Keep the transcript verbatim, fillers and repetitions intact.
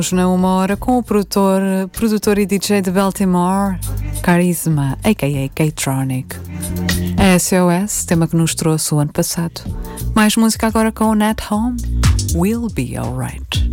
Na uma hora com o produtor, produtor e D J de Baltimore, Carisma, a k a. K-Tronic. A S O S, tema que nos trouxe o ano passado. Mais música agora com o Nat Home, We'll Be Alright.